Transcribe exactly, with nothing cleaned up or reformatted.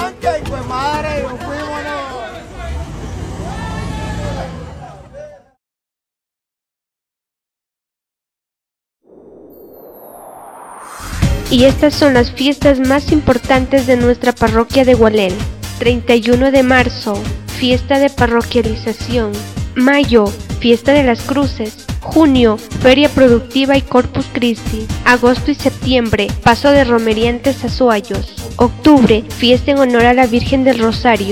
¡Qué hijo de madre! ¡Nos fuimos! Y estas son las fiestas más importantes de nuestra parroquia de Gualén. treinta y uno de marzo, fiesta de parroquialización. Mayo, fiesta de las cruces. Junio, feria productiva y Corpus Christi. Agosto y septiembre, paso de romería en Tezazuayos. Octubre, fiesta en honor a la Virgen del Rosario.